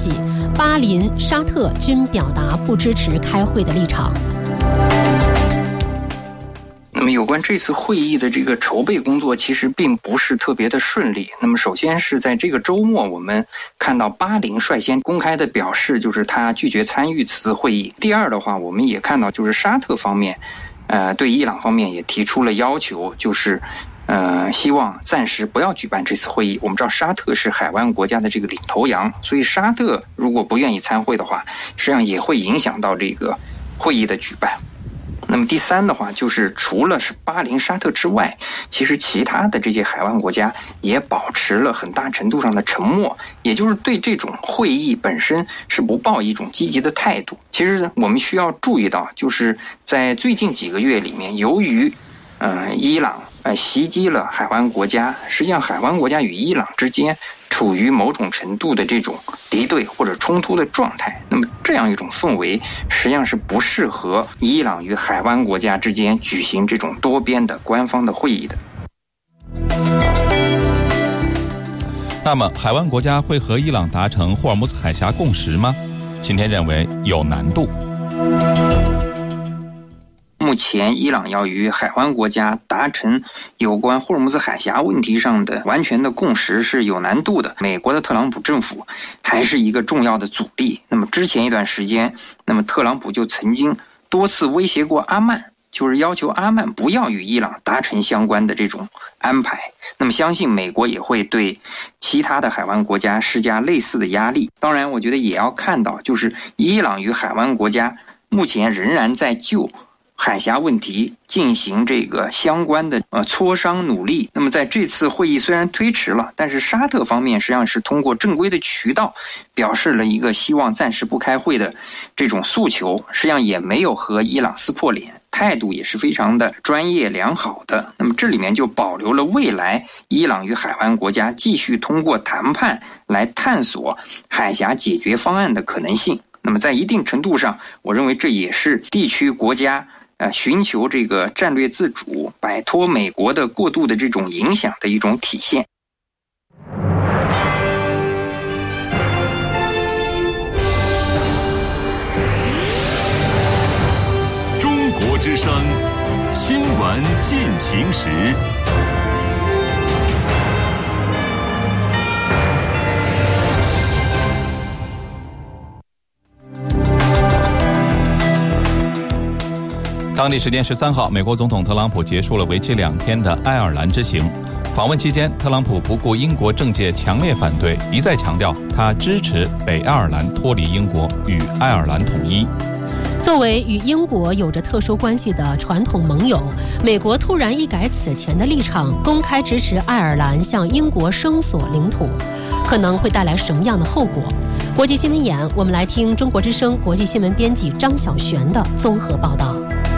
系，巴林、沙特均表达不支持开会的立场。 那么有关这次会议的这个筹备工作其实并不是特别的顺利。那么首先是在这个周末，我们看到巴林率先公开的表示，就是他拒绝参与此次会议。第二的话，我们也看到就是沙特方面对伊朗方面也提出了要求，就是希望暂时不要举办这次会议。我们知道沙特是海湾国家的这个领头羊，所以沙特如果不愿意参会的话，实际上也会影响到这个会议的举办。那么第三的话，就是除了是巴林、沙特之外，其实其他的这些海湾国家也保持了很大程度上的沉默，也就是对这种会议本身是不抱一种积极的态度。其实我们需要注意到，就是在最近几个月里面，由于伊朗袭击了海湾国家，实际上海湾国家与伊朗之间处于某种程度的这种敌对或者冲突的状态。那么这样一种氛围实际上是不适合伊朗与海湾国家之间举行这种多边的官方的会议的。 那么海湾国家会和伊朗达成霍尔木兹海峡共识吗？今天认为有难度。 目前伊朗要与海湾国家达成有关霍尔木兹海峡问题上的完全的共识是有难度的。美国的特朗普政府还是一个重要的阻力。那么之前一段时间，那么特朗普就曾经多次威胁过阿曼，就是要求阿曼不要与伊朗达成相关的这种安排。那么相信美国也会对其他的海湾国家施加类似的压力。当然我觉得也要看到，就是伊朗与海湾国家目前仍然在就海峡问题进行这个相关的磋商努力。那么在这次会议虽然推迟了，但是沙特方面实际上是通过正规的渠道表示了一个希望暂时不开会的这种诉求，实际上也没有和伊朗撕破脸，态度也是非常的专业良好的。那么这里面就保留了未来伊朗与海湾国家继续通过谈判来探索海峡解决方案的可能性。那么在一定程度上，我认为这也是地区国家寻求这个战略自主，摆脱美国的过度的这种影响的一种体现。 中国之声新闻进行时。 当地时间13号，美国总统特朗普结束了为期2天的爱尔兰之行。访问期间，特朗普不顾英国政界强烈反对，一再强调他支持北爱尔兰脱离英国，与爱尔兰统一。 作为与英国有着特殊关系的传统盟友，美国突然一改此前的立场，公开支持爱尔兰向英国声索领土，可能会带来什么样的后果？国际新闻眼，我们来听中国之声国际新闻编辑张晓璇的综合报道。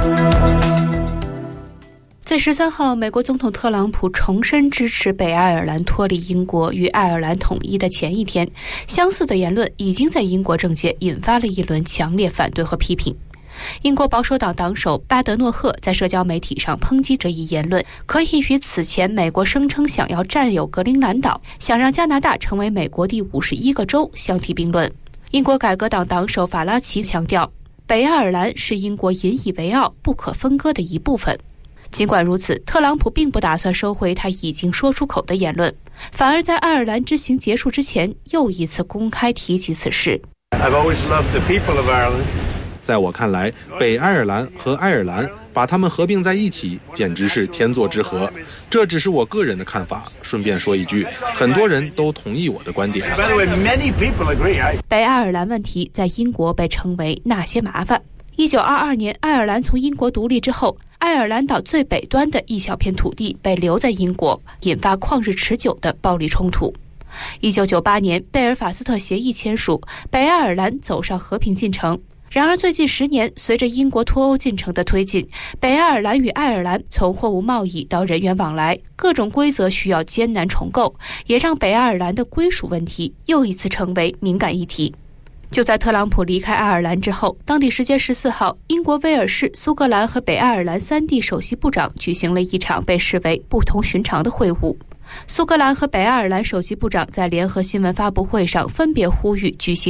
在13号，美国总统特朗普重申支持北爱尔兰脱离英国与爱尔兰统一的前一天，相似的言论已经在英国政界引发了一轮强烈反对和批评。英国保守党党首巴德诺赫在社交媒体上抨击这一言论，可以与此前美国声称想要占有格陵兰岛、想让加拿大成为美国第51个州相提并论。英国改革党党首法拉奇强调，北爱尔兰是英国引以为傲、不可分割的一部分。尽管如此，特朗普并不打算收回他已经说出口的言论，反而在爱尔兰之行结束之前又一次公开提及此事。 在我看来，北爱尔兰和爱尔兰把他们合并在一起简直是天作之合，这只是我个人的看法。顺便说一句，很多人都同意我的观点。 北爱尔兰问题在英国被称为那些麻烦。1922年爱尔兰从英国独立之后，爱尔兰岛最北端的一小片土地被留在英国，引发旷日持久的暴力冲突。1998年贝尔法斯特协议签署，北爱尔兰走上和平进程。然而最近10年，随着英国脱欧进程的推进，北爱尔兰与爱尔兰从货物贸易到人员往来，各种规则需要艰难重构，也让北爱尔兰的归属问题又一次成为敏感议题。就在特朗普离开爱尔兰之后，当地时间14号，英国、威尔士、苏格兰和北爱尔兰3地首席部长举行了一场被视为不同寻常的会晤。苏格兰和北爱尔兰首席部长在联合新闻发布会上分别呼吁举行